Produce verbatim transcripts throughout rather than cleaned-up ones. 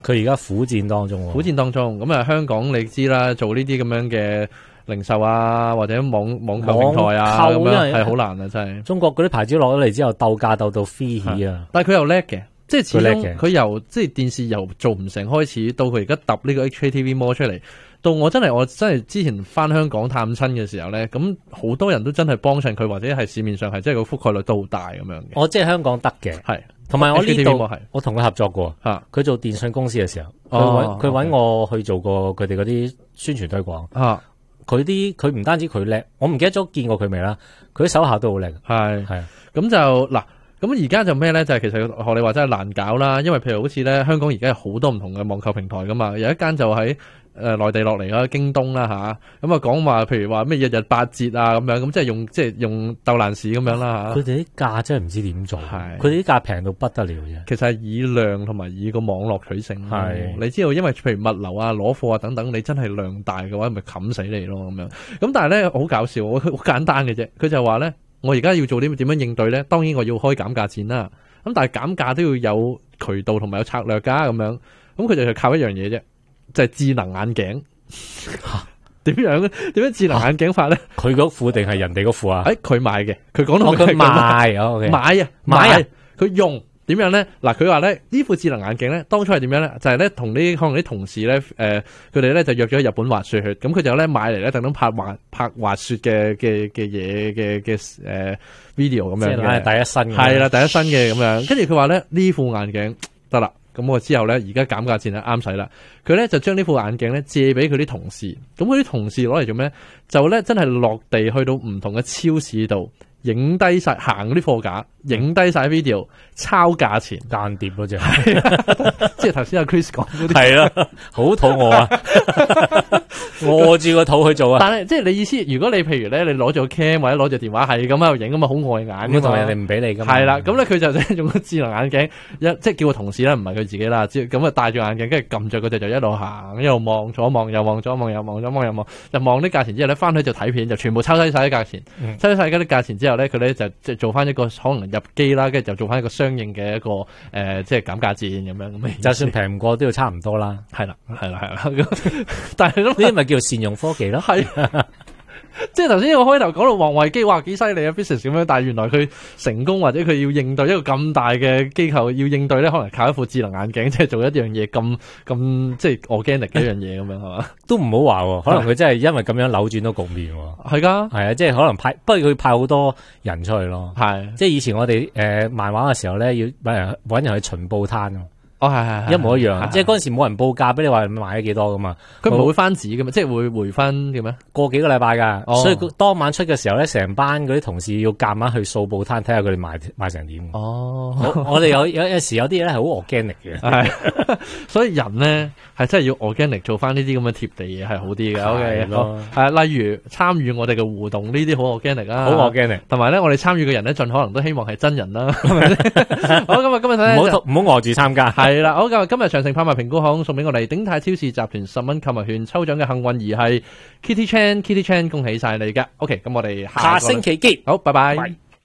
佢而家苦戰當中喎， 苦戰當中。咁啊，香港你知啦，做呢啲咁樣嘅零售啊，或者網網購平台啊，咁樣係好難啊，真係。 中國嗰啲牌子落咗嚟之後，鬥價鬥到飛起啊！ 但係佢又叻嘅，即係始終佢由即係電視由做唔成開始，到佢而家揼呢個 H K T V Mall 出嚟。到我真係我真係之前翻香港探親嘅時候咧，咁好多人都真係幫襯佢，或者係市面上係即係個覆蓋率都好大咁樣嘅。 我即係香港得嘅， 係同埋我呢度係我同佢合作過， 嚇佢做電信公司嘅時候，佢揾佢揾我去做過佢哋嗰啲宣傳推廣。 啊， 佢啲佢唔單止佢叻，我唔記得咗見過佢未啦。佢啲手下都好叻， 係係咁就嗱。咁而家就咩咧？就係、是、其實學你話真係難搞啦，因為譬如好似咧，香港而家有好多唔同嘅網購平台噶嘛，有一間就喺誒內地落嚟啦，京東啦吓，咁啊講話譬如話咩日日八折啊咁樣，咁即係用即係用鬥爛市咁樣啦吓。 佢哋啲價真係唔知點做， 係佢哋啲價平到不得了啫。 其實係以量同埋以個網絡取勝。係你知道，因為譬如物流啊、攞貨啊等等，你真係量大嘅話，咪冚死你咯咁樣。咁但係咧好搞笑，好簡單嘅啫。佢就話咧。我而家要做啲點樣應對咧？當然我要開減價戰啦。咁但係減價都要有渠道同埋有策略噶咁樣。咁佢就係靠一樣嘢啫，就係、是、智能眼鏡。點樣咧？點樣智能眼鏡法咧？ 佢嗰副定係人哋嗰副啊？ 誒、欸，佢買嘅，佢講到佢賣，哦 okay、 買啊買啊，佢用。點樣咧？嗱，佢話咧呢副智能眼鏡咧，當初係點樣咧？就係咧同啲可能啲同事咧，誒、呃，佢哋咧就約咗去日本滑雪去，咁佢就咧買嚟咧，特登拍滑拍滑雪嘅嘅嘅嘢嘅嘅誒 video 咁樣嘅， 第一身係啦，第一身嘅咁樣。跟住佢話咧呢副眼鏡得啦，咁我之後咧而家減價戰係啱使啦。佢咧就將呢副眼鏡咧借俾佢啲同事，咁佢啲同事攞嚟做咩？就咧真係落地去到唔同嘅超市度。影低晒行嗰啲貨架，影低晒 video， 抄價錢， 間諜嗰隻， 即係頭先阿 Chris 講嗰啲， 係啦，好肚餓啊，餓住個肚去做啊。 但係即係你意思，如果你譬如咧，你攞住個 cam 或者攞住電話係咁喺度影，咁啊好礙眼噶嘛， 同人哋唔俾你噶嘛。 係啦，咁咧佢就即係用個智能眼鏡，一即係叫個同事啦，唔係佢自己啦，咁啊戴住眼鏡，跟住撳着佢哋就一路行，一路望左望右望左望右望左望右望，就望啲價錢之後咧，翻去就睇片，就全部抄低晒啲價錢，嗯、抄低晒嗰啲價錢之後。咧佢咧就即係做翻一個可能入機啦，跟住就做翻一個相應嘅一個誒、呃，即係減價戰咁樣咁。 就算平唔過都要差唔多啦。 係啦，係啦，係啦。但係呢啲咪叫善用科技咯？係。即係頭先我開頭講到王維基，哇幾犀利啊 business 咁樣，但係原來佢成功或者佢要應對一個咁大嘅機構要應對咧，可能靠一副智能眼鏡，即係做一樣嘢咁咁即係 organic 嘅一樣嘢咁樣係嘛？都唔好話，可能佢真係因為咁樣扭轉到局面。係噶，係啊，即係可能派，不過佢派好多人出去咯。係，即係以前我哋誒、呃、漫畫嘅時候咧，要搵人搵人去巡報攤。哦，係係係，一模一樣，即係嗰陣時冇人報價俾你話買咗幾多噶嘛，佢唔會翻紙噶嘛，即係會回翻嘅咩？過幾個禮拜噶，哦、所以當晚出嘅時候咧，成班嗰啲同事要夾硬去掃報攤，睇下佢哋賣賣成點。哦，我哋有有有時有啲嘢咧係好 organic 嘅，係，所以人咧係真係要 organic 做翻呢啲咁嘅貼地嘢係好啲嘅。O K， 係啊，例如參與我哋嘅互動呢啲好 organic 啊，好 organic，同埋咧我哋參與嘅人咧盡可能都希望係真人啦，係咪先？好，咁啊今日睇唔好唔好餓住參加。係啦，好，今日今日長城拍賣評估行送俾我哋鼎泰超市集團十蚊購物券抽獎嘅幸運兒係 Kitty Chan，Kitty Chan 恭喜晒你噶。OK， 咁我哋下, 下星期見。好，拜拜。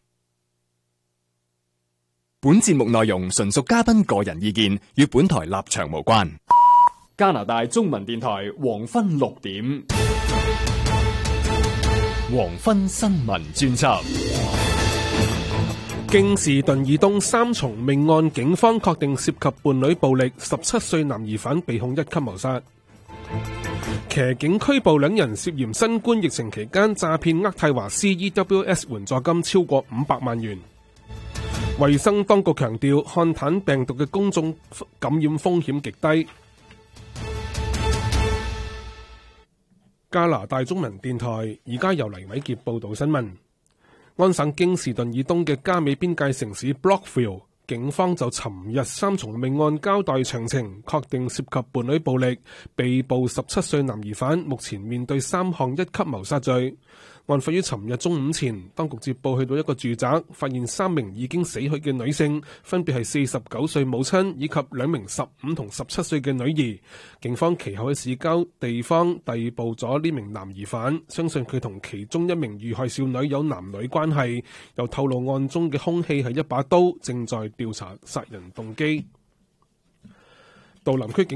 本節目內容純屬嘉賓個人意見，與本台立場無關。加拿大中文電台黃昏六點，黃昏新聞專輯。 京士頓以東三重命案，警方確定涉及伴侶暴力，十七歲男疑犯被控一級謀殺。騎警拘捕兩人涉嫌新冠疫情期間詐騙渥太華 C E W S 援助金超過五百萬元。衛生當局強調，漢坦病毒嘅公眾感染風險極低。加拿大中文電台而家由黎偉傑報道新聞。安省京士頓以東嘅加美邊界城市 Brockville， 警方就尋日三重命案交代詳情，確定涉及伴侶暴力，被捕十七歲男疑犯目前面對三項一級謀殺罪。案發於尋日中午前，當局接報去到一個住宅，發現三名已經死去嘅女性，分別係四十九歲母親以及兩名十五同十七歲嘅女兒。警方其後喺市郊地方逮捕咗呢名男疑犯，相信佢同其中一名遇害少女有男女關係。又透露案中嘅兇器係一把刀，正在調查殺人動機。 杜林區